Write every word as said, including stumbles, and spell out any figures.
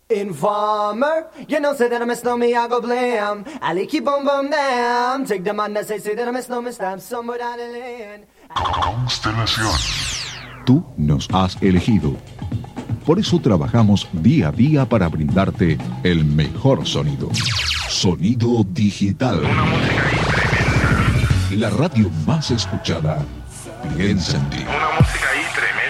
Informer, you know, say that I'm a snowman, I go blam. I keep on bum down. Take the man that say, say that I'm a snowman, stab somewhere down the lane. Constelación. Tú nos has elegido. Por eso trabajamos día a día para brindarte el mejor sonido. Sonido digital. Una música ahí tremenda. La radio más escuchada. Piensa en ti. Una música ahí tremenda.